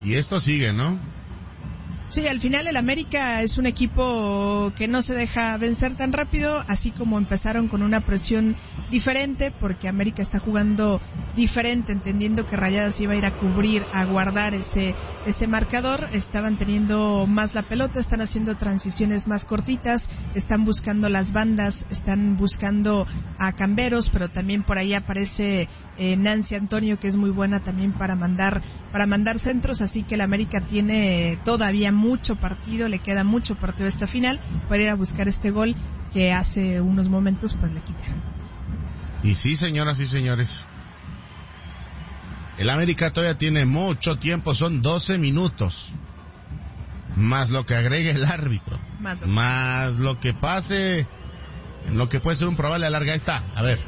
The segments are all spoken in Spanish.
Y esto sigue, ¿no? Sí, al final el América es un equipo que no se deja vencer tan rápido, así como empezaron con una presión diferente, porque América está jugando diferente, entendiendo que Rayadas iba a ir a cubrir, a guardar ese marcador. Estaban teniendo más la pelota, están haciendo transiciones más cortitas, están buscando las bandas, están buscando a camberos, pero también por ahí aparece Nancy Antonio, que es muy buena también para mandar centros, así que el América tiene todavía mucho partido, le queda mucho partido a esta final para ir a buscar este gol que hace unos momentos pues le quitaron. Y sí, señoras y señores, el América todavía tiene mucho tiempo, son 12 minutos, más lo que agregue el árbitro, más lo que pase, lo que puede ser un probable alargue. Ahí está, a ver,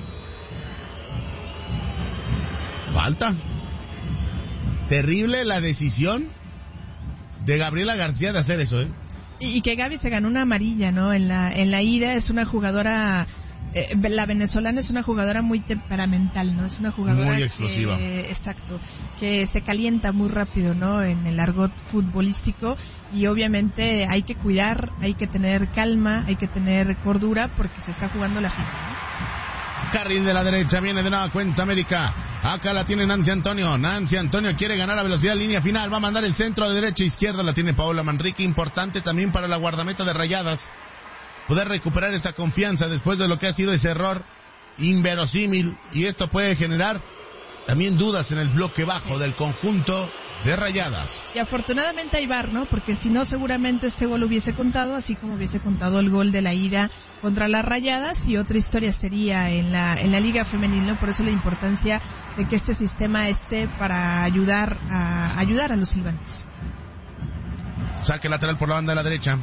falta. Terrible la decisión de Gabriela García de hacer eso, ¿eh? Y que Gaby se ganó una amarilla, ¿no? En la ida. Es una jugadora, la venezolana es una jugadora muy temperamental, ¿no? Es una jugadora muy explosiva. Exacto, que se calienta muy rápido, ¿no? En el argot futbolístico, y obviamente hay que cuidar, hay que tener calma, hay que tener cordura, porque se está jugando la final, ¿no? Carril de la derecha, viene de nueva cuenta América. Acá la tiene Nancy Antonio. Nancy Antonio quiere ganar a velocidad, línea final. Va a mandar el centro de derecha a izquierda. La tiene Paola Manrique. Importante también para la guardameta de Rayadas poder recuperar esa confianza después de lo que ha sido ese error inverosímil. Y esto puede generar también dudas en el bloque bajo del conjunto de Rayadas. Y afortunadamente hay VAR, ¿no? Porque si no, seguramente este gol hubiese contado, así como hubiese contado el gol de la ida contra las Rayadas, y otra historia sería en la Liga Femenil, ¿no? Por eso la importancia de que este sistema esté para ayudar a los silbantes. Saque lateral por la banda de la derecha.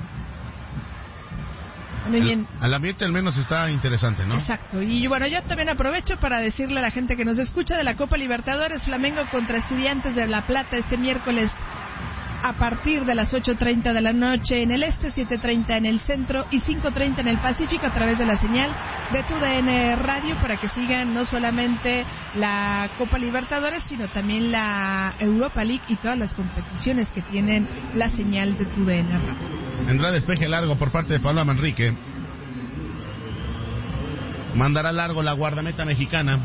Muy bien. El ambiente al menos está interesante, ¿no? Exacto. Y bueno, yo también aprovecho para decirle a la gente que nos escucha de la Copa Libertadores, Flamengo contra Estudiantes de La Plata este miércoles a partir de las 8:30 de la noche en el este, 7:30 en el centro y 5:30 en el Pacífico, a través de la señal de TUDN Radio, para que sigan no solamente la Copa Libertadores, sino también la Europa League y todas las competiciones que tienen la señal de TUDN Radio. Vendrá despeje largo por parte de Paola Manrique. Mandará largo la guardameta mexicana.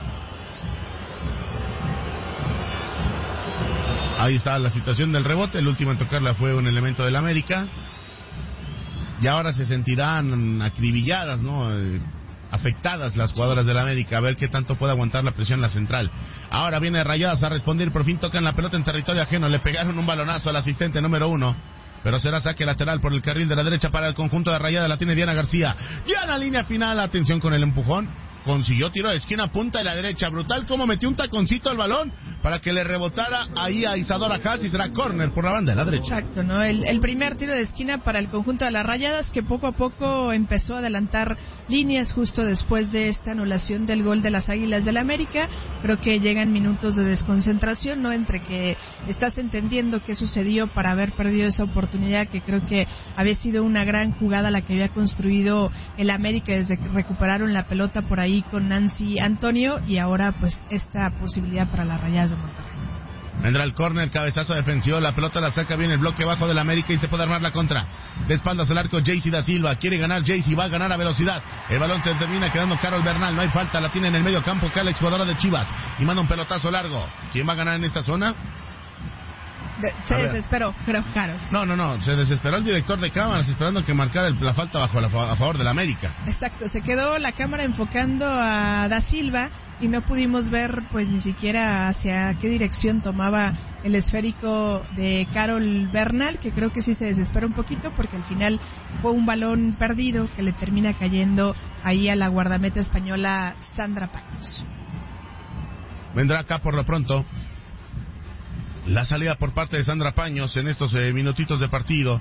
Ahí está la situación del rebote. El último en tocarla fue un elemento del América. Y ahora se sentirán acribilladas, ¿no? Afectadas las jugadoras del América. A ver qué tanto puede aguantar la presión la central. Ahora viene Rayadas a responder. Por fin tocan la pelota en territorio ajeno. Le pegaron un balonazo al asistente número 1. Pero será saque lateral por el carril de la derecha para el conjunto de Rayadas. La tiene Diana García. Diana, línea final. Atención con el empujón. Consiguió tiro de esquina, punta de la derecha. Brutal como metió un taconcito al balón para que le rebotara ahí a Isadora Haas, y será córner por la banda de la derecha. Exacto, ¿no? El primer tiro de esquina para el conjunto de las Rayadas, que poco a poco empezó a adelantar líneas justo después de esta anulación del gol de las Águilas del América. Creo que llegan minutos de desconcentración, ¿no? Entre que estás entendiendo qué sucedió para haber perdido esa oportunidad, que creo que había sido una gran jugada la que había construido el América desde que recuperaron la pelota por ahí con Nancy Antonio, y ahora pues esta posibilidad para las Rayadas de Monterrey. Vendrá el córner, cabezazo defensivo, la pelota la saca bien el bloque bajo del América y se puede armar la contra. De espaldas al arco Jaycee da Silva, quiere ganar Jaycee, va a ganar a velocidad. El balón se termina quedando Carol Bernal, no hay falta, la tiene en el medio campo Carla, exjugadora de Chivas, y manda un pelotazo largo. ¿Quién va a ganar en esta zona? Se desesperó, creo, claro. No, se desesperó el director de cámaras esperando que marcara la falta a favor del América. Exacto, se quedó la cámara enfocando a Da Silva y no pudimos ver pues ni siquiera hacia qué dirección tomaba el esférico de Carol Bernal, que creo que sí se desespera un poquito porque al final fue un balón perdido que le termina cayendo ahí a la guardameta española Sandra Paños. Vendrá acá por lo pronto la salida por parte de Sandra Paños en estos minutitos de partido.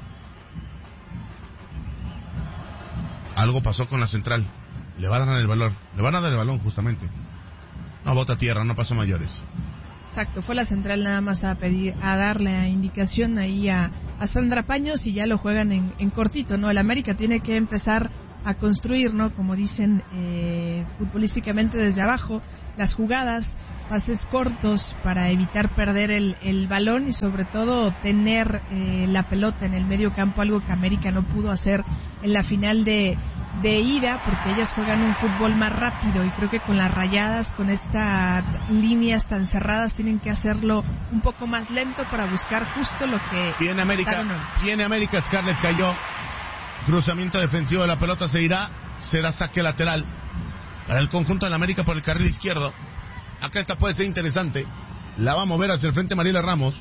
Algo pasó con la central. Le van a dar el balón justamente. No, bota tierra, no pasó mayores. Exacto, fue la central nada más a darle la indicación ahí a Sandra Paños, y ya lo juegan en cortito, ¿no? El América tiene que empezar a construir, ¿no? Como dicen, futbolísticamente desde abajo, las jugadas, pases cortos para evitar perder el balón y sobre todo tener la pelota en el medio campo, algo que América no pudo hacer en la final de ida, porque ellas juegan un fútbol más rápido y creo que con las Rayadas, con estas líneas tan cerradas, tienen que hacerlo un poco más lento para buscar justo lo que... Viene América, Scarlett cayó, cruzamiento defensivo de la pelota, será saque lateral para el conjunto de la América por el carril izquierdo. Acá esta puede ser interesante. La va a mover hacia el frente Mariela Ramos.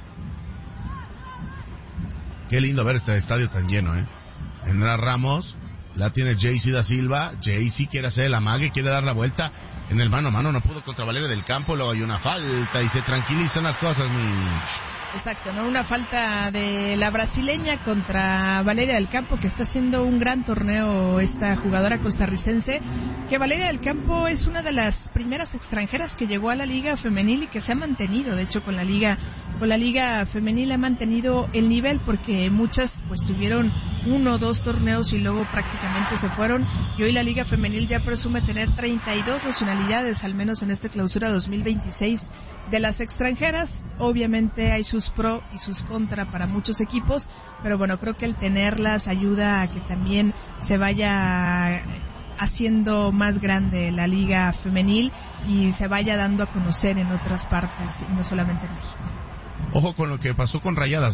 Qué lindo ver este estadio tan lleno, General Ramos, la tiene Jaycee da Silva. Jaycee quiere hacer el amague, quiere dar la vuelta. En el mano a mano no pudo contra Valeria del Campo. Luego hay una falta y se tranquilizan las cosas, Exacto, ¿no? Una falta de la brasileña contra Valeria del Campo, que está haciendo un gran torneo esta jugadora costarricense, que Valeria del Campo es una de las primeras extranjeras que llegó a la Liga Femenil y que se ha mantenido, de hecho con la Liga Femenil ha mantenido el nivel, porque muchas pues tuvieron 1 o 2 torneos y luego prácticamente se fueron, y hoy la Liga Femenil ya presume tener 32 nacionalidades, al menos en esta clausura 2026 de las extranjeras. Obviamente hay sus pro y sus contra para muchos equipos, pero bueno, creo que el tenerlas ayuda a que también se vaya haciendo más grande la liga femenil y se vaya dando a conocer en otras partes y no solamente en México. Ojo con lo que pasó con Rayadas,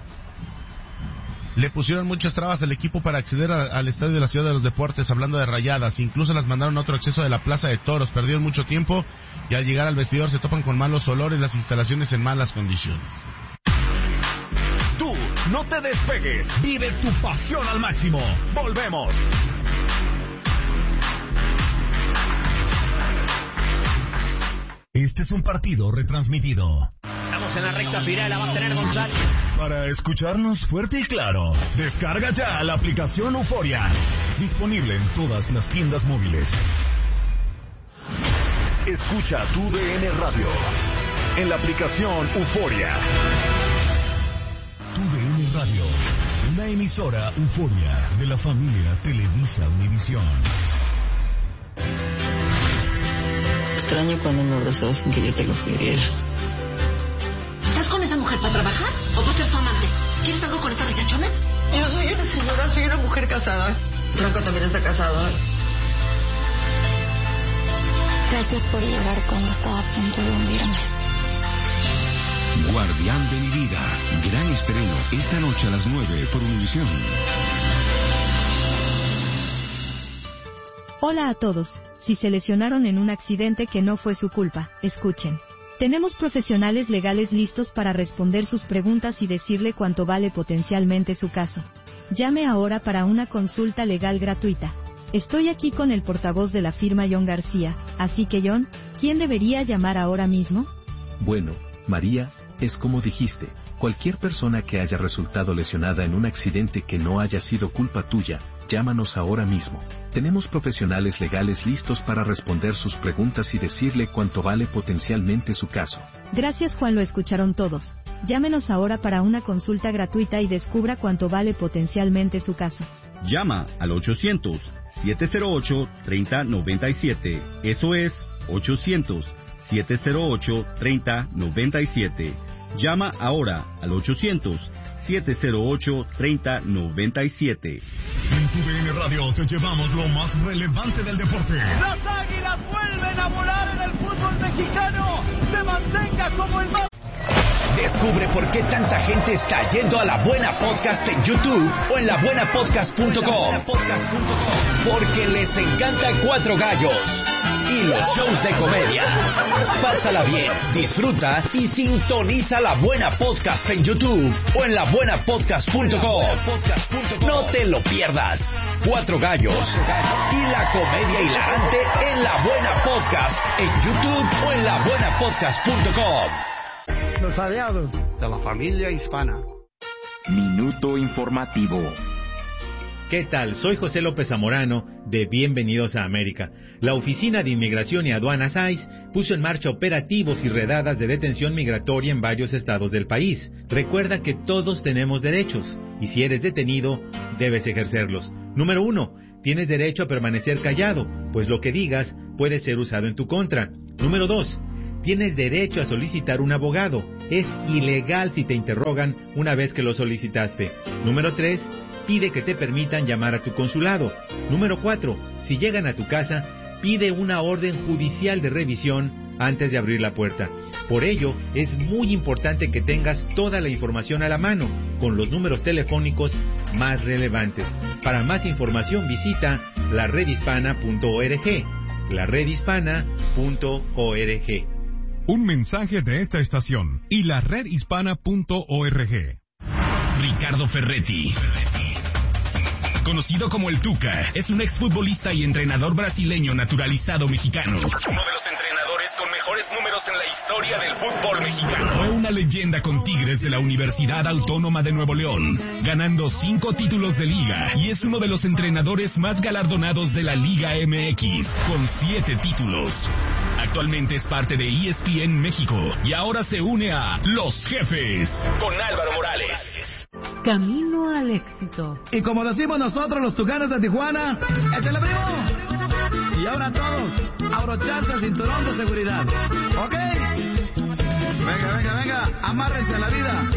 Le pusieron muchas trabas al equipo para acceder al estadio de la Ciudad de los Deportes, hablando de Rayadas. Incluso las mandaron a otro acceso de la Plaza de Toros. Perdieron mucho tiempo y al llegar al vestidor se topan con malos olores, las instalaciones en malas condiciones. Tú, no te despegues. Vive tu pasión al máximo. Volvemos. Este es un partido retransmitido. Estamos en la recta final, la va a tener González. Para escucharnos fuerte y claro, descarga ya la aplicación Euforia. Disponible en todas las tiendas móviles. Escucha tu DN Radio en la aplicación Euforia. Tu DN Radio, una emisora Euforia de la familia Televisa Univisión. Extraño cuando me abrazabas sin que yo te lo pidiera. ¿Estás con esa mujer para trabajar o para ser su amante? ¿Quieres algo con esa ricachona? Yo soy una señora, soy una mujer casada. Franco también está casado. Gracias por llegar cuando estaba a punto de hundirme. Guardián de mi vida. Gran estreno esta noche a las 9 por Univisión. Hola a todos. Si se lesionaron en un accidente que no fue su culpa, escuchen. Tenemos profesionales legales listos para responder sus preguntas y decirle cuánto vale potencialmente su caso. Llame ahora para una consulta legal gratuita. Estoy aquí con el portavoz de la firma John García, así que John, ¿quién debería llamar ahora mismo? Bueno, María, es como dijiste, cualquier persona que haya resultado lesionada en un accidente que no haya sido culpa tuya, llámanos ahora mismo. Tenemos profesionales legales listos para responder sus preguntas y decirle cuánto vale potencialmente su caso. Gracias, Juan, lo escucharon todos. Llámenos ahora para una consulta gratuita y descubra cuánto vale potencialmente su caso. Llama al 800-708-3097. Eso es 800-708-3097. Llama ahora al 800-708-3097. En tu DN Radio te llevamos lo más relevante del deporte. Las Águilas vuelven a volar en el fútbol mexicano. Se mantenga como el más... Descubre por qué tanta gente está yendo a La Buena Podcast en YouTube o en labuenapodcast.com. Porque les encanta Cuatro Gallos y los shows de comedia. Pásala bien, disfruta y sintoniza La Buena Podcast en YouTube o en labuenapodcast.com. No te lo pierdas. Cuatro Gallos y la comedia hilarante en La Buena Podcast en YouTube o en labuenapodcast.com. Los aliados de la familia hispana. Minuto informativo. ¿Qué tal? Soy José López Zamorano de Bienvenidos a América. La Oficina de Inmigración y Aduanas ICE puso en marcha operativos y redadas de detención migratoria en varios estados del país. Recuerda que todos tenemos derechos y si eres detenido, debes ejercerlos. Número 1. Tienes derecho a permanecer callado, pues lo que digas puede ser usado en tu contra. Número 2. Tienes derecho a solicitar un abogado. Es ilegal si te interrogan una vez que lo solicitaste. Número 3. Pide que te permitan llamar a tu consulado. Número 4. Si llegan a tu casa, pide una orden judicial de revisión antes de abrir la puerta. Por ello, es muy importante que tengas toda la información a la mano, con los números telefónicos más relevantes. Para más información visita laredhispana.org. laredhispana.org. Un mensaje de esta estación y laredhispana.org. Ricardo Ferretti, conocido como el Tuca, es un exfutbolista y entrenador brasileño naturalizado mexicano. Uno de los entrenadores con mejores números en la historia del fútbol mexicano. Fue una leyenda con Tigres de la Universidad Autónoma de Nuevo León, ganando 5 títulos de liga, y es uno de los entrenadores más galardonados de la Liga MX, con 7 títulos. Actualmente es parte de ESPN México y ahora se une a Los Jefes con Álvaro Morales. Camino al éxito. Y como decimos nosotros los Tucanes de Tijuana, ¡échale, primo! Y ahora todos, abrocharse el cinturón de seguridad. ¿Ok? Venga, amárrense a la vida.